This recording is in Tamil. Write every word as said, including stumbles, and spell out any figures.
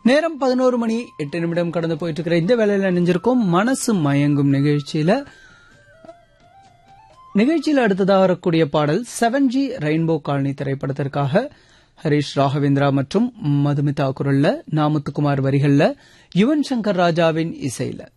நேரம் பதினோரு மணி எட்டு நிமிடம் கடந்து போயிட்டு இருக்கிற இந்த வேலையில நினைஞ்சிருக்கோம் மனசு மயங்கும் நிகழ்ச்சியில. நிகழ்ச்சியில் அடுத்ததாக வரக்கூடிய பாடல் செவன் ஜி ரெயின்போ காலனி திரைப்படத்திற்காக ஹரிஷ் ராகவேந்திரா மற்றும் மதுமிதா குரல்ல, நாமுத்துக்குமார் வரிகள்ல, யுவன் சங்கர் ராஜாவின் இசையில.